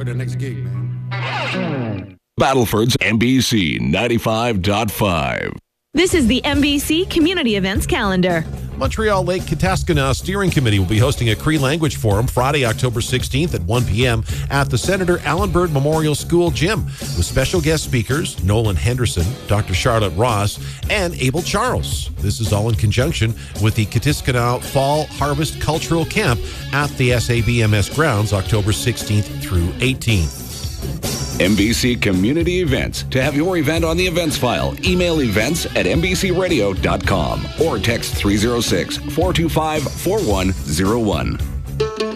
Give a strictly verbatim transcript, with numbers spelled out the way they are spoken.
the next gig, man. Battleford's N B C ninety-five point five. This is the N B C Community Events Calendar. Montreal Lake Kataskanau Steering Committee will be hosting a Cree Language Forum Friday, October sixteenth at one p.m. at the Senator Allen Bird Memorial School Gym with special guest speakers Nolan Henderson, Doctor Charlotte Ross, and Abel Charles. This is all in conjunction with the Kataskanau Fall Harvest Cultural Camp at the S A B M S grounds October sixteenth through eighteenth. N B C Community Events. To have your event on the events file, email events at n b c radio dot com or text three oh six, four two five, four one oh one.